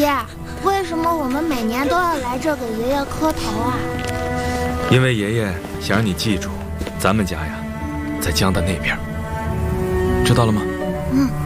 爷，为什么我们每年都要来这给爷爷磕头啊？ 因为爷爷想让你记住，咱们家呀，在江的那边，知道了吗？ 嗯。